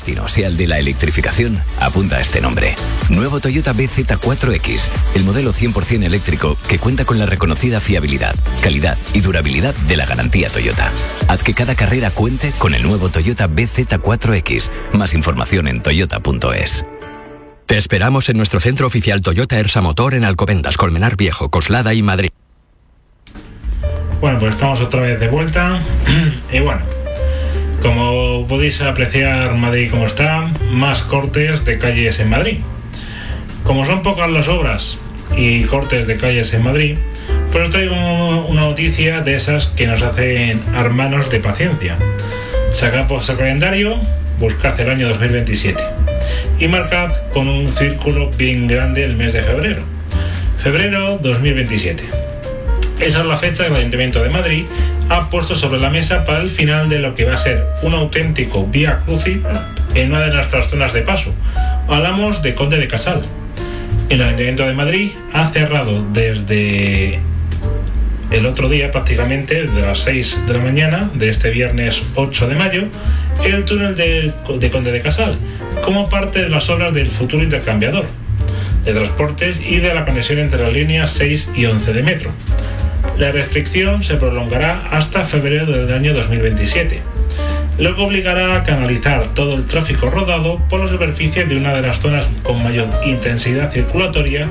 destino sea el de la electrificación, apunta a este nombre. Nuevo Toyota BZ4X, el modelo 100% eléctrico que cuenta con la reconocida fiabilidad, calidad y durabilidad de la garantía Toyota. Haz que cada carrera cuente con el nuevo Toyota BZ4X. Más información en toyota.es. Te esperamos en nuestro centro oficial Toyota Ersa Motor en Alcobendas, Colmenar Viejo, Coslada y Madrid. Bueno, pues estamos otra vez de vuelta. Y bueno, como podéis apreciar, Madrid como está, más cortes de calles en Madrid. Como son pocas las obras y cortes de calles en Madrid, pues os traigo una noticia de esas que nos hacen hermanos de paciencia. Sacad vuestro calendario, buscad el año 2027 y marcad con un círculo bien grande el mes de febrero. Febrero 2027. Esa es la fecha que el Ayuntamiento de Madrid ha puesto sobre la mesa para el final de lo que va a ser un auténtico vía crucis en una de nuestras zonas de paso. Hablamos de Conde de Casal. El Ayuntamiento de Madrid ha cerrado desde el otro día, prácticamente de las 6 de la mañana de este viernes 8 de mayo, el túnel de Conde de Casal, como parte de las obras del futuro intercambiador de transportes y de la conexión entre las líneas 6 y 11 de metro. La restricción se prolongará hasta febrero del año 2027, lo que obligará a canalizar todo el tráfico rodado por la superficie de una de las zonas con mayor intensidad circulatoria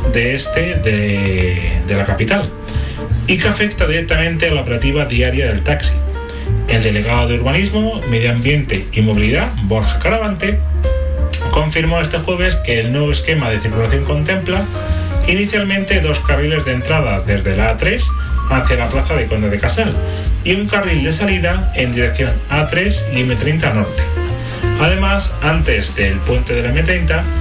de la capital, y que afecta directamente a la operativa diaria del taxi. El delegado de Urbanismo, Medio Ambiente y Movilidad, Borja Caravante, confirmó este jueves que el nuevo esquema de circulación contempla inicialmente 2 carriles de entrada desde la A3 hacia la plaza de Conde de Casal y un carril de salida en dirección A3 y M30 Norte. Además, antes del puente de la M30,